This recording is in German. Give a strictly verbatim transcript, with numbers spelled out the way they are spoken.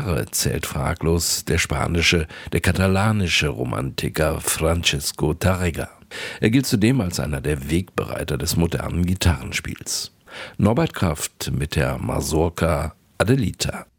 Gitarre zählt fraglos der spanische, der katalanische Romantiker Francesco Tárrega. Er gilt zudem als einer der Wegbereiter des modernen Gitarrenspiels. Norbert Kraft mit der Mazurka Adelita.